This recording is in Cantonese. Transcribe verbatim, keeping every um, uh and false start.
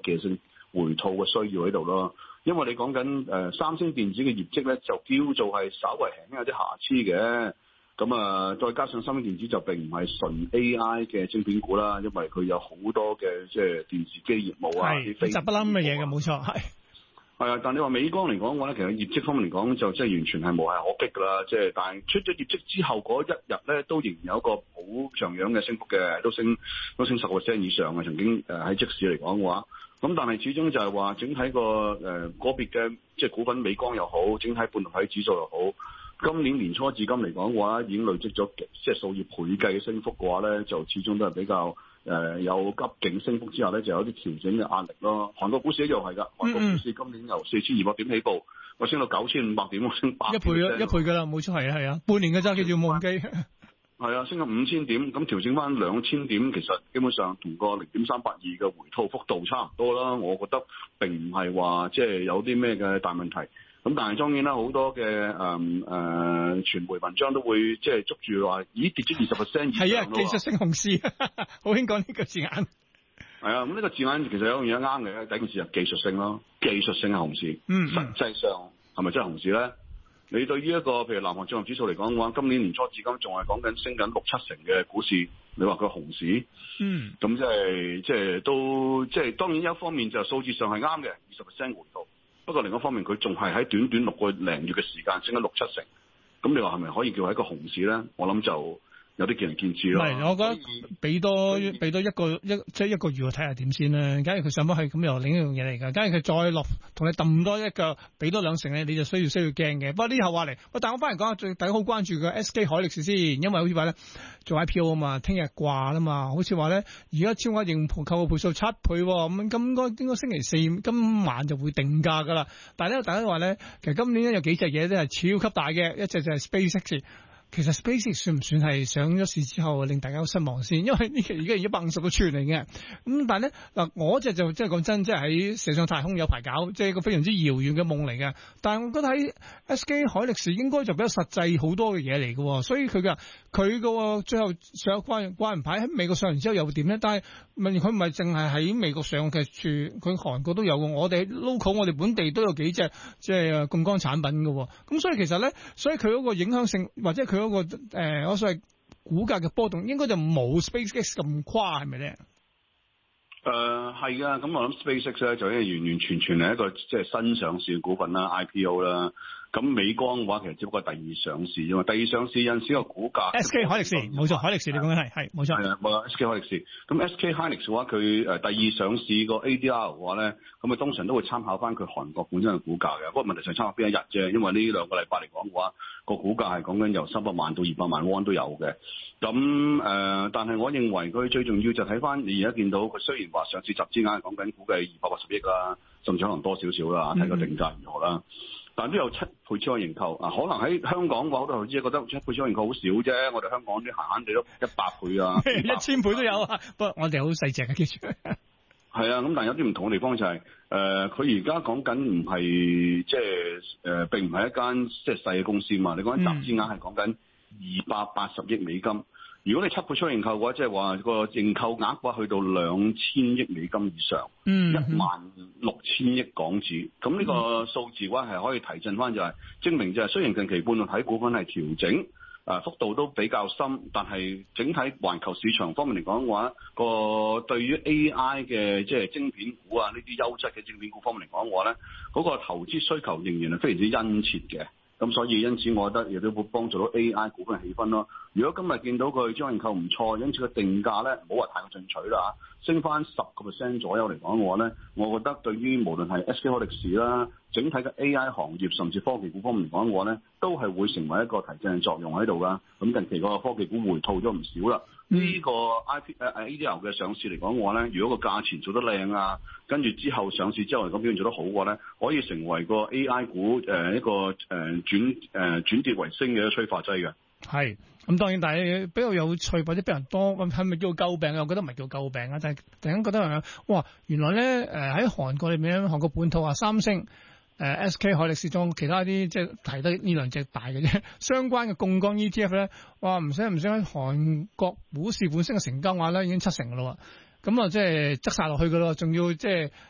嘅升回吐嘅需要喺度咯。因為你講緊誒三星電子嘅業績咧，就叫做係稍為輕輕有啲瑕疵嘅。咁啊，再加上三星電子就並唔係純 A I 嘅晶片股啦，因為佢有好多嘅即係電視機業務啊，啲非雜不冧嘅嘢嘅，冇錯係。係啊，但你話美光嚟講嘅話咧，其實業績方面嚟講就即係完全係無懈可擊㗎啦。即係但係出咗業績之後嗰一日咧，都仍然有一個好像樣嘅升幅嘅，都升都升十個 percent 以上嘅。曾經誒喺即市嚟講嘅話，咁但係始終就係話整體個誒個別嘅即係股份美光又好，整體半導體指數又好。今年年初至今嚟講嘅話，已經累積咗即係數以倍計嘅升幅嘅話咧，就始終都係比較誒、呃、有急勁升幅之下咧，就有啲調整嘅壓力咯。韓國股市一樣係㗎，韓國股市今年由四千二百點起步，我升到九千五百點，我升八一倍啊，一倍㗎啦，冇錯係啊係啊，半年嘅咋叫做忘記。 係啊，升咗五千點，咁調整翻兩千點，其實基本上同個零點三八二嘅回吐幅度差唔多啦。我覺得並唔係話即係有啲咩嘅大問題。咁但係當然啦，好多嘅誒誒傳媒文章都會即係捉住話，咦跌咗二十 percent 以上咯。係啊，技術性熊市，好興講呢個字眼。係啊，咁呢個字眼其實有樣嘢啱嘅，第一件事係技術性咯，技術性嘅熊市。嗯，實際上係咪真係熊市咧？你對於一個譬如南韓綜合指數嚟講嘅話，今年年初至今仲係講緊升緊六七成嘅股市，你話佢熊市？嗯，咁即係即係都即係當然一方面就數字上係啱嘅，二十 percent 回吐。不過另一方面，佢仲係喺短短六個零月嘅時間升咗六七成，咁你話係咪可以叫係一個熊市咧？我諗就有啲見仁見智咯。係，我覺得俾多俾多一個一即係一個月睇下點先啦。假如佢上翻去咁又另一樣嘢嚟㗎。假如佢再落同你揼多一腳，俾多兩成咧，你就需要需要驚嘅。不過呢後話嚟，喂，但我翻嚟講下最大家好關注嘅 S K 海力士先，因為好似話咧做 I P O 啊嘛，聽日掛啦嘛，好似話咧而家超額認購嘅倍數七倍，咁咁應該應該星期四今晚就會定價㗎啦。但係咧大家話咧，其實今年咧有幾隻嘢都係超級大嘅，一隻就係 SpaceX。其實 SpaceX 算唔算係上咗市之後令大家好失望先？因為呢期而家係一百五十個寸嚟嘅，咁但係咧嗱，我隻就即係講真，即係喺射上太空有排搞，即係一個非常之遙遠嘅夢嚟嘅。但係我覺得喺 S K 海力士應該就比較實際好多嘅嘢嚟嘅，所以佢嘅佢個最後上關關門牌喺美國上完之後又會點咧？但係問佢唔係淨係喺美國上嘅，處佢韓國都有嘅。我哋 local 我哋本地都有幾隻即係槓桿產品嘅，咁所以其實咧，所以佢嗰個影響性或者佢嗰個誒，我所謂股價嘅波動，應該就冇 SpaceX 咁誇，係咪咧？誒係噶，咁我諗 SpaceX 咧就係完完全全係一個即係新上市嘅股份啦 ，I P O 啦。咁美光嘅話其實只不過係第二上市啫嘛，第二上市有陣時個股價 S K 海力士冇錯，海力士你講緊係係冇錯。係啊，冇 S K 海力士。咁 S K 海力士嘅話，佢誒第二上市個 A D R 嘅話咧，咁啊通常都會參考翻佢韓國本身嘅股價嘅。不過問題就係參考邊一日啫，因為呢兩個禮拜嚟講嘅話，個股價係講緊由三百萬到二百萬安都有嘅。咁誒、呃，但係我認為佢最重要就睇翻你而家見到佢雖然話上市集資額講緊估計二百八十億啦，甚至可能多少少啦，睇個定價如何啦。嗯但都有七倍超額認購啊！可能喺香港嘅話，好多投資者覺得七倍超額認購好少啫。我哋香港啲閒閒地都一百倍啊，一千倍都有啊。不過我哋好細隻嘅，記住。係啊，咁但係有啲唔同嘅地方就係、是、誒，佢而家講緊唔係即係誒，並唔係一間即係細嘅公司嘛。你講緊集資額係講緊二百八十億美金。如果你七倍超額認購嘅話，即係話個認購額嘅話去到兩千億美金以上，一萬六千億港紙。咁呢個數字嘅話係可以提振翻，就係證明就係雖然近期半導體股份係調整，誒幅度都比較深，但係整體環球市場方面嚟講嘅話，個對於 A I 嘅即係晶片股啊呢啲優質嘅晶片股方面嚟講嘅話咧，嗰個投資需求仍然係非常之殷切嘅。咁所以因此，我覺得亦都會幫助到 A I 股份嘅氣氛咯。如果今日見到佢超額認購唔錯，因此個定價咧唔好話太過進取啦嚇，升翻十個 percent 左右嚟講嘅話咧，我覺得對於無論係 S K 海力士啦，整體嘅 A I 行業甚至科技股方面嚟講嘅話咧，都係會成為一個提振嘅作用喺度噶。咁近期個科技股回吐咗唔少啦。呢、嗯、個 I P 誒誒 A D R 嘅上市嚟講嘅話咧，如果個價錢做得靚啊，跟住之後上市之後嚟講表現做得好嘅話咧，可以成為個 A I 股誒、呃、一個誒、呃、轉誒、呃、轉跌為升嘅一個催化劑嘅。係，咁當然，但係比較有趣或者比較多，咁係咪叫詬病？我覺得唔係叫詬病啊，但係突然間覺得係哇，原來咧誒喺韓國裏面，韓國本土啊，三星。誒、呃、S K 海力士中其他啲即係提得呢兩隻大嘅啫，相關嘅槓桿 E T F 咧，哇唔使唔使喺韓國股市本身嘅成交額咧已經七成噶啦喎，咁啊即係側晒落去噶咯，仲要即係